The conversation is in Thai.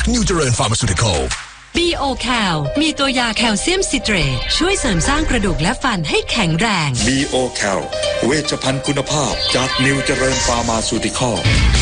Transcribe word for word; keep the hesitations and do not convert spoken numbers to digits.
New เจริญ Pharmaceutical บี โอ แคล มีตัวยาแคลเซียมซิเตรตช่วยเสริมสร้างกระดูกและฟันให้แข็งแรงบี โอ แคล เวชภัณฑ์คุณภาพจากนิวเจริญฟาร์มาซูติคอล